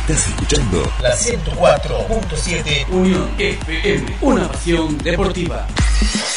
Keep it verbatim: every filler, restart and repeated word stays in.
Estás escuchando la ciento cuatro punto siete Unión F M, una pasión deportiva.